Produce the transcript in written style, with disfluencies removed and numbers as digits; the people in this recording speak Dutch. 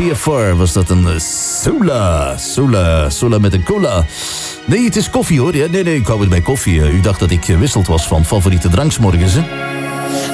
CFR was dat een Sola met een cola. Nee, het is koffie hoor. Ja, nee, ik hou het bij koffie. U dacht dat ik wisseld was van favoriete dranksmorgens, hè?